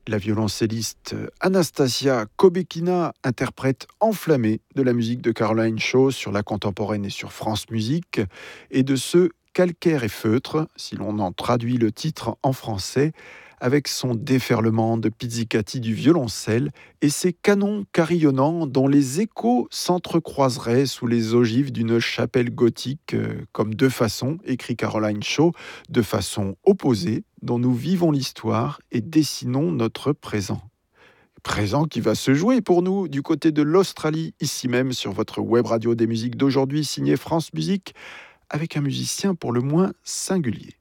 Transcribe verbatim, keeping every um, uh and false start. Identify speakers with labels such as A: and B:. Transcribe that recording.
A: La violoncelliste Anastasia Kobekina, interprète enflammée de la musique de Caroline Shaw sur la contemporaine et sur France Musique, et de ce calcaire et feutre, si l'on en traduit le titre en français, avec son déferlement de pizzicati du violoncelle et ses canons carillonnants dont les échos s'entrecroiseraient sous les ogives d'une chapelle gothique, euh, comme deux façons, écrit Caroline Shaw, deux façons opposées dont nous vivons l'histoire et dessinons notre présent. Présent qui va se jouer pour nous du côté de l'Australie, ici même sur votre web radio des musiques d'aujourd'hui, signée France Musique, avec un musicien pour le moins singulier.